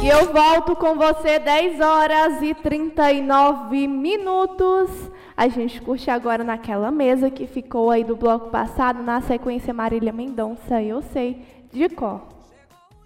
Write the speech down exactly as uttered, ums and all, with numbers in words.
E eu volto com você dez horas e trinta e nove minutos. A gente curte agora naquela mesa que ficou aí do bloco passado, na sequência Marília Mendonça, Eu Sei, de cor.